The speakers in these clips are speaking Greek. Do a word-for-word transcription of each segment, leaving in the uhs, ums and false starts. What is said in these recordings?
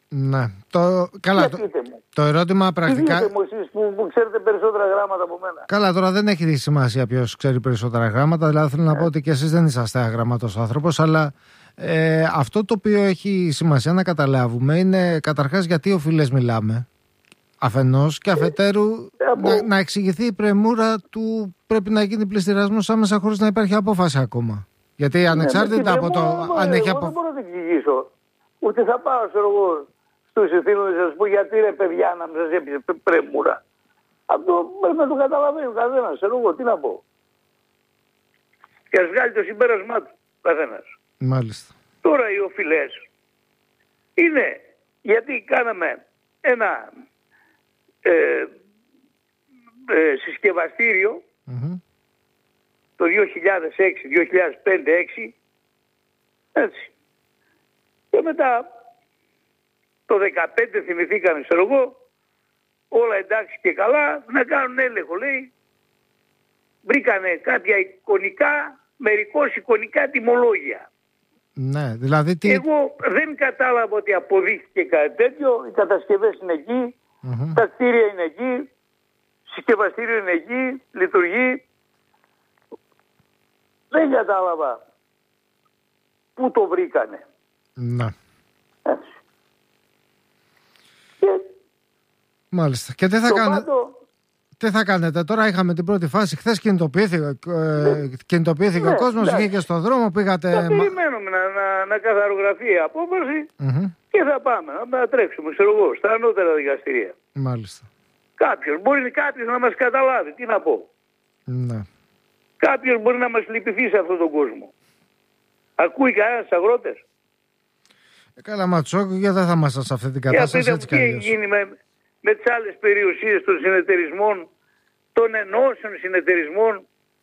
Ναι. Το... Καλά, το... το ερώτημα πρακτικά. Πείτε μου εσείς που, που ξέρετε περισσότερα γράμματα από μένα. Καλά, τώρα δεν έχει σημασία ποιος ξέρει περισσότερα γράμματα. Δηλαδή, θέλω να πω ότι και εσείς δεν είσαστε αγραμματός άνθρωπος, αλλά ε, αυτό το οποίο έχει σημασία να καταλάβουμε είναι καταρχάς γιατί οφείλες μιλάμε. Αφενός και αφετέρου ε, να, να εξηγηθεί η πρεμούρα του πρέπει να γίνει πληστηριασμός άμεσα χωρίς να υπάρχει απόφαση ακόμα. Γιατί ανεξάρτητα ναι, από το. Αν έχει απο... Δεν μπορώ να την εξηγήσω. Ούτε θα πάω εγώ στους ηθήνους να σας πω γιατί ρε παιδιά να μην σας έπισε πρεμούρα. Αυτό πρέπει να το καταλαβαίνει ο καθένας. Ξέρω εγώ τι να πω. Και ας βγάλει το συμπέρασμά του ο καθένας. Μάλιστα. Τώρα οι οφειλές είναι γιατί κάναμε ένα ε, ε, συσκευαστήριο mm-hmm. το δύο χιλιάδες έξι, δύο χιλιάδες πέντε έξι έτσι. Και μετά το δεκαπέντε θυμηθήκανε, ξέρω εγώ, όλα εντάξει και καλά, να κάνουν έλεγχο, λέει. Βρήκανε κάποια εικονικά, μερικώς εικονικά τιμολόγια. Ναι, δηλαδή τι... Εγώ δεν κατάλαβα ότι αποδείχθηκε κάτι τέτοιο, οι κατασκευές είναι εκεί, mm-hmm. τα κτίρια είναι εκεί, συσκευαστήριο είναι εκεί, λειτουργεί. Δεν κατάλαβα πού το βρήκανε. Ναι. Έτσι. Και μάλιστα. Και τι θα, κάνε... πάντο... τι θα κάνετε τώρα, είχαμε την πρώτη φάση. Χθες κινητοποιήθηκε, ε, κινητοποιήθηκε ναι, ο κόσμος, βγήκε ναι. στον δρόμο, πήγατε. Θα περιμένουμε να, να, να καθαρογραφεί η απόφαση mm-hmm. και θα πάμε να τρέξουμε, ξέρω εγώ, στα ανώτερα δικαστηρία. Μάλιστα. Κάποιος, μπορεί κάποιος να μας καταλάβει, τι να πω. Ναι. Κάποιος μπορεί να μας λυπηθεί σε αυτόν τον κόσμο. Ακούει κανένας αγρότες. Ε, καλά, Ματσόκ, γιατί δεν θα ήμασταν σε αυτή την κατάσταση. Έτσι τι έχει γίνει με, με τις άλλες περιουσίες των συνεταιρισμών, των ενώσεων συνεταιρισμών.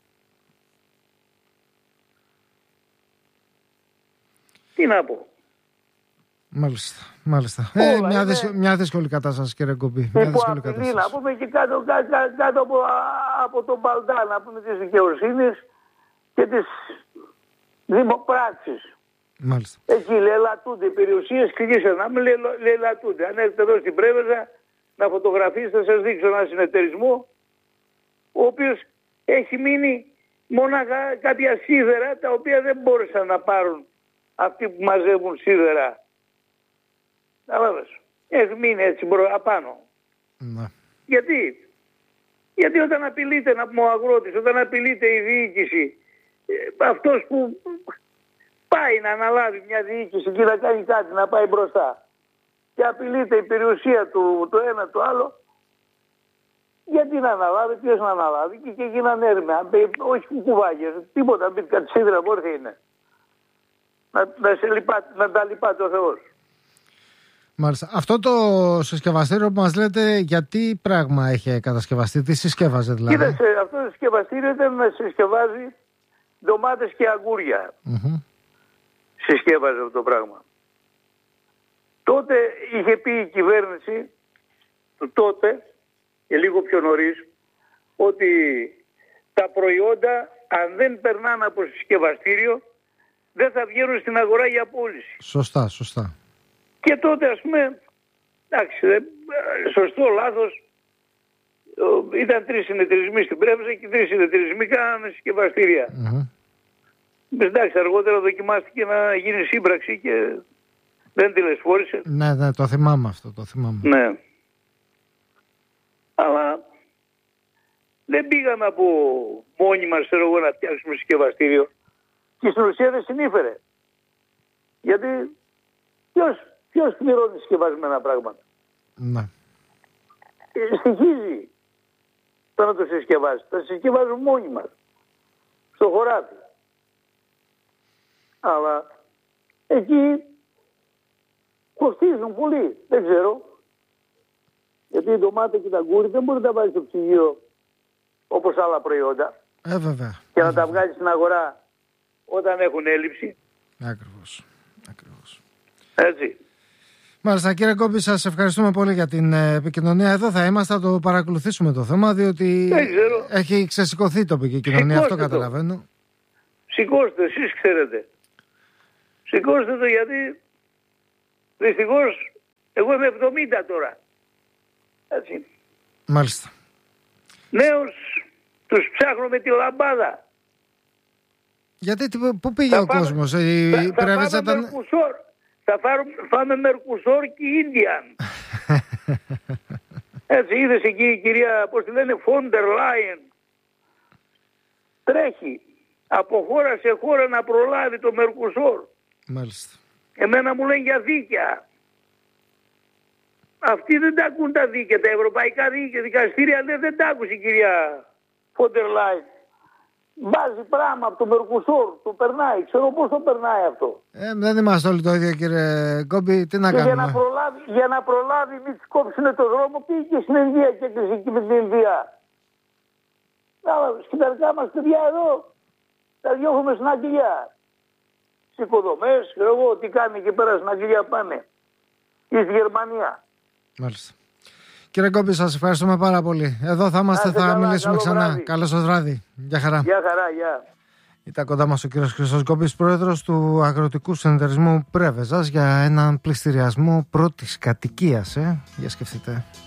Τι να πω. Μάλιστα, μάλιστα. Ε, μια, είναι... δύσκολη, μια δύσκολη κατάσταση, κύριε Κομπή. Μια δύσκολη κατάσταση. Να πούμε και κάτω, κάτω, κάτω από, από τον Παλτά, να πούμε της δικαιοσύνης και της δημοπράξης. Μάλιστα. Εκεί λελατούνται οι περιουσίες, κλείσαν να μην λελατούνται. Αν έρθετε εδώ στην Πρέβεζα να φωτογραφίσετε, θα σας δείξω ένα συνεταιρισμό ο οποίος έχει μείνει μόναχα κάποια σίδερα τα οποία δεν μπόρεσαν να πάρουν αυτοί που μαζεύουν σίδερα. Καταλάβες. Έχει μείνει έτσι απάνω. Να. Γιατί? Γιατί όταν απειλείται να πούμε ο αγρότης, όταν απειλείται η διοίκηση, αυτός που πάει να αναλάβει μια διοίκηση και να κάνει κάτι, να πάει μπροστά και απειλείται η περιουσία του το ένα το άλλο, γιατί να αναλάβει, ποιος να αναλάβει και, και γίνανε έρμεα, όχι κουκουβάγες, τίποτα, μπει κάτι σίδερα, πόρθια είναι. Να, να, σε λυπά, να τα λυπάται ο Θεός. Μάλιστα. Αυτό το συσκευαστήριο που μας λέτε, γιατί πράγμα έχει κατασκευαστεί, τι συσκεύαζε δηλαδή? Κοίταξε, αυτό το συσκευαστήριο ήταν να συσκευάζει ντομάτες και αγκούρια. Mm-hmm. Συσκεύαζε αυτό το πράγμα. Τότε είχε πει η κυβέρνηση, τότε και λίγο πιο νωρίς, ότι τα προϊόντα αν δεν περνάνε από συσκευαστήριο δεν θα βγαίνουν στην αγορά για πώληση. Σωστά, σωστά. Και τότε ας πούμε, εντάξει, σωστό, λάθος, ήταν τρεις συνεταιρισμοί στην Πρέβεζα και τρεις συνεταιρισμοί κάνανε συσκευαστήρια. Mm-hmm. Εντάξει, αργότερα δοκιμάστηκε να γίνει σύμπραξη και δεν τηλεσφόρησε. Ναι, ναι, το θυμάμαι αυτό, το θυμάμαι. Ναι. Αλλά δεν πήγαμε από μόνοι μας, ξέρω εγώ, να φτιάξουμε συσκευαστήριο και στην ουσία δεν συνήφερε. Γιατί ποιος, ποιος πληρώνει συσκευασμένα πράγματα? Ναι. Ε, στοιχίζει το να το συσκευάσει. Τα συσκευάζουν μόνοι μας. Στο χωράφι. Αλλά εκεί κοστίζουν πολύ. Δεν ξέρω. Γιατί η ντομάτα και τα γκούρι δεν μπορεί να τα βάλει στο ψυγείο όπως άλλα προϊόντα. Ε, βέβαια. Και ε, να βέβαια. τα βγάλει στην αγορά όταν έχουν έλλειψη. Ακριβώς. Ακριβώς. Έτσι. Μάλιστα, κύριε Κόμπη, σας ευχαριστούμε πολύ για την επικοινωνία. Εδώ θα είμαστε, θα το παρακολουθήσουμε το θέμα, διότι έχει ξεσηκωθεί η τοπική κοινωνία. Σηκώστε αυτό καταλαβαίνω. Το. Σηκώστε, εσείς ξέρετε. Σηκώστε το, γιατί δυστυχώς Εγώ είμαι εβδομήντα τώρα. Έτσι. Μάλιστα. Νέους τους ψάχνω με τη λαμπάδα. Γιατί, πού πήγε ο κόσμος, η θα, Πρέβεζα θα ήταν... Μερκουσόρ. Θα φάρουμε, φάμε Μερκουσόρ και Ίνδιαν. Έτσι είδες εκεί η κυρία, πώς τη λένε, Φόντερ Λάιεν. Τρέχει από χώρα σε χώρα να προλάβει το Μερκουσόρ. Μάλιστα. Εμένα μου λένε για δίκαια. Αυτοί δεν τα ακούν τα δίκαια, τα ευρωπαϊκά δίκαια, δικαστήρια δεν, δεν τα άκουσε η κυρία Φόντερ Λάιεν. Βάζει πράγμα από το Μερκουσόρ, το περνάει. Ξέρω πώς το περνάει αυτό. Ε, δεν είμαστε όλοι το ίδιο, κύριε Γκόμπι. Τι να και κάνουμε. Για να προλάβει, για να προλάβει μην της κόψουν το δρόμο, πήγε και στην Ινδία και έκλεισε εκεί με την Ινδία. Αλλά στην δικά μας παιδιά εδώ τα διώχνουμε στην Αγγλία. Στις οικοδομές, ξέρω εγώ, τι κάνει εκεί πέρα στην Αγγλία πάνε. Ή στη Γερμανία. Μάλιστα. Κύριε Γκόμπι, σας ευχαριστούμε πάρα πολύ. Εδώ θα είμαστε, θα καλά, μιλήσουμε καλό ξανά. Βράδυ. Καλό σας βράδυ. Γεια χαρά. Γεια χαρά, γεια. Ήταν κοντά μας ο κύριος Χρήστος Γκόμπης, πρόεδρος του Αγροτικού Συνεταιρισμού Πρέβεζας, για έναν πληστηριασμό πρώτης κατοικίας. Ε. Για σκεφτείτε.